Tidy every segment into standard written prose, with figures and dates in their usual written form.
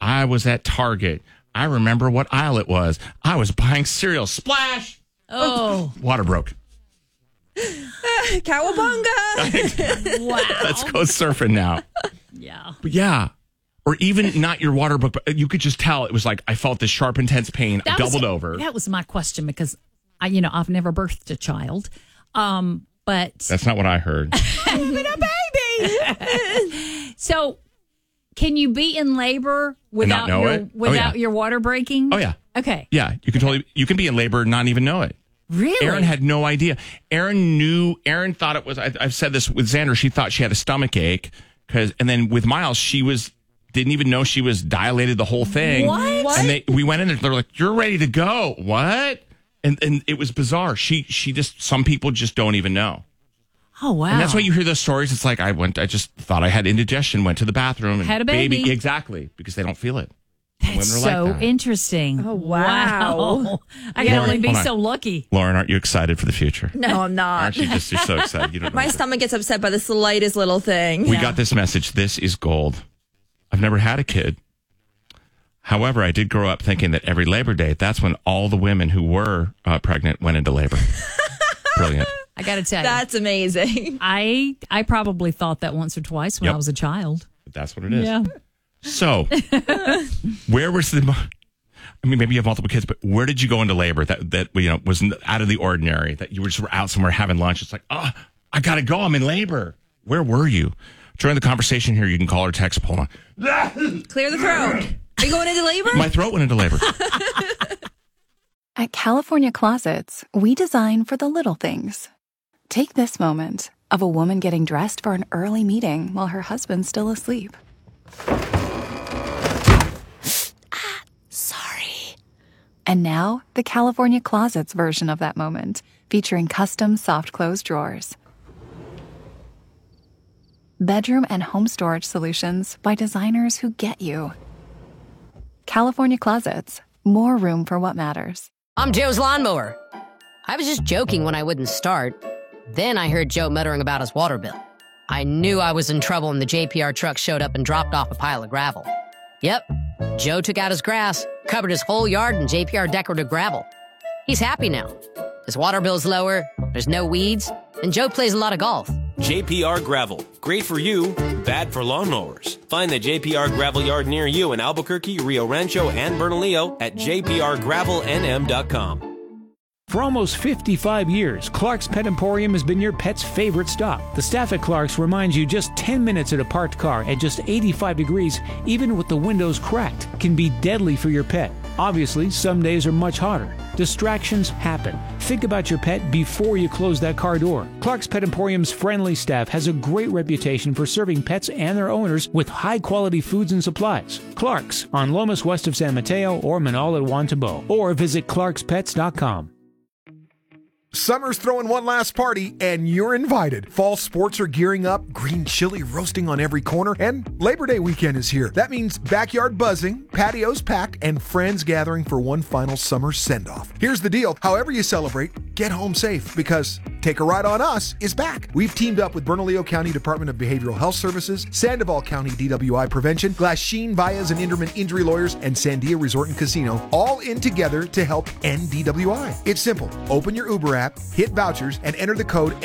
I was at Target. I remember what aisle it was. I was buying cereal. Splash! Oh. Water broke. Cowabunga! Wow. Let's go surfing now. Yeah. But yeah. Or even not your water broke, but you could just tell it was like I felt this sharp, intense pain. I doubled over. That was my question because, I've never birthed a child. But that's not what I heard. Even a baby! So, can you be in labor without your water breaking? Oh, yeah. Okay. Yeah, you can be in labor and not even know it. Really? Erin had no idea. Erin thought it was, I've said this with Xander, she thought she had a stomach ache. And then with Miles, didn't even know she was dilated the whole thing. What? And we went in and they're like, you're ready to go. What? And it was bizarre. Some people just don't even know. Oh, wow. And that's why you hear those stories. It's like, I just thought I had indigestion, went to the bathroom. And had a baby. Exactly. Because they don't feel it. That's so like that. interesting. Oh, wow. I can only be so lucky. Lauren, aren't you excited for the future? No, I'm not. Aren't you you're so excited? You don't know My stomach gets upset by the slightest little thing. We got this message. This is gold. I've never had a kid. However, I did grow up thinking that every Labor Day, that's when all the women who were pregnant went into labor. Brilliant. I got to tell you. That's amazing. I probably thought that once or twice when I was a child. That's what it is. Yeah. So, where was maybe you have multiple kids, but where did you go into labor that was out of the ordinary, that you were just out somewhere having lunch? It's like, oh, I got to go. I'm in labor. Where were you? During the conversation here, you can call or text. Hold on. Clear the throat. Are you going into labor? My throat went into labor. At California Closets, we design for the little things. Take this moment of a woman getting dressed for an early meeting while her husband's still asleep. Sorry. And now, the California Closets version of that moment, featuring custom soft close drawers. Bedroom and home storage solutions by designers who get you. California Closets. More room for what matters. I'm Joe's lawnmower. I was just joking when I wouldn't start. Then I heard Joe muttering about his water bill. I knew I was in trouble when the JPR truck showed up and dropped off a pile of gravel. Yep, Joe took out his grass, covered his whole yard in JPR decorative gravel. He's happy now. His water bill's lower, there's no weeds, and Joe plays a lot of golf. JPR Gravel. Great for you, bad for lawnmowers. Find the JPR Gravel yard near you in Albuquerque, Rio Rancho, and Bernalillo at jprgravelnm.com. For almost 55 years, Clark's Pet Emporium has been your pet's favorite stop. The staff at Clark's reminds you just 10 minutes at a parked car at just 85 degrees, even with the windows cracked, can be deadly for your pet. Obviously, some days are much hotter. Distractions happen. Think about your pet before you close that car door. Clark's Pet Emporium's friendly staff has a great reputation for serving pets and their owners with high-quality foods and supplies. Clark's, on Lomas west of San Mateo or Manal at Wantabo, or visit clarkspets.com. Summer's throwing one last party, and you're invited. Fall sports are gearing up, green chili roasting on every corner, and Labor Day weekend is here. That means backyard buzzing, patios packed, and friends gathering for one final summer send-off. Here's the deal. However you celebrate, get home safe, because Take a Ride on Us is back. We've teamed up with Bernalillo County Department of Behavioral Health Services, Sandoval County DWI Prevention, Glasheen, Baez and Inderman Injury Lawyers, and Sandia Resort and Casino, all in together to help end DWI. It's simple. Open your Uber app, hit vouchers, and enter the code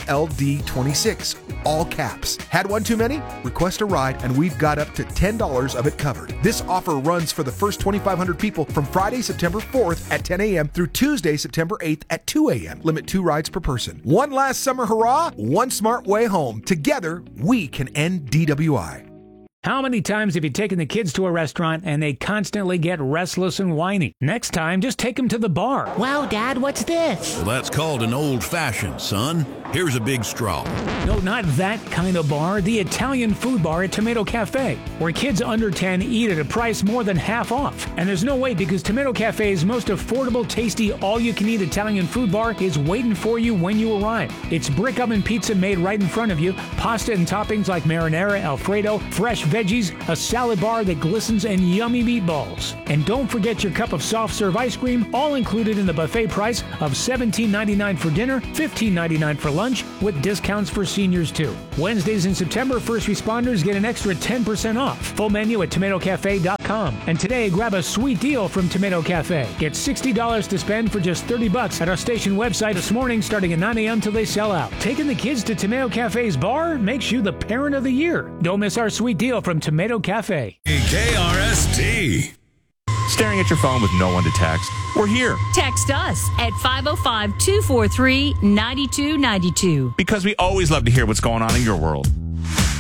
NMLD26, all caps. Had one too many? Request a ride, and we've got up to $10 of it covered. This offer runs for the first 2,500 people from Friday, September 4th at 10 a.m. through Tuesday, September 8th at 2 a.m. Limit 2 rides per person. One last summer hurrah, one smart way home. Together, we can end DWI. How many times have you taken the kids to a restaurant and they constantly get restless and whiny? Next time, just take them to the bar. Wow, Dad, what's this? Well, that's called an old-fashioned, son. Here's a big straw. No, not that kind of bar. The Italian food bar at Tomato Cafe, where kids under 10 eat at a price more than half off. And there's no way, because Tomato Cafe's most affordable, tasty, all-you-can-eat Italian food bar is waiting for you when you arrive. It's brick oven pizza made right in front of you, pasta and toppings like marinara, Alfredo, fresh veggies, a salad bar that glistens, and yummy meatballs. And don't forget your cup of soft serve ice cream, all included in the buffet price of $17.99 for dinner, $15.99 for lunch with discounts for seniors too. Wednesdays in September, first responders get an extra 10% off. Full menu at tomatocafe.com. And today, grab a sweet deal from Tomato Cafe. Get $60 to spend for just $30 at our station website this morning, starting at 9 a.m. till they sell out. Taking the kids to Tomato Cafe's bar makes you the parent of the year. Don't miss our sweet deal from Tomato Cafe. KRST. Staring at your phone with no one to text? We're here. Text us at 505-243-9292. Because we always love to hear what's going on in your world.